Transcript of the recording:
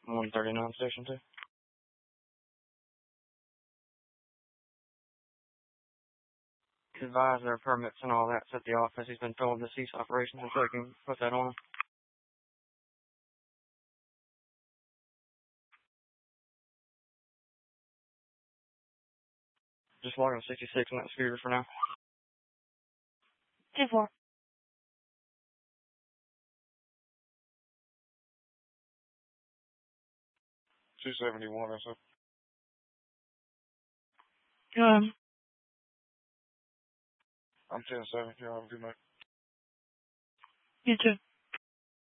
139 Station 2. Advise their permits and all that at the office. He's been told to cease operations until they can put that on. Just logging 66 in that scooter for now. 2-4. 271 or something. I'm 10-7. You have a good night. You too.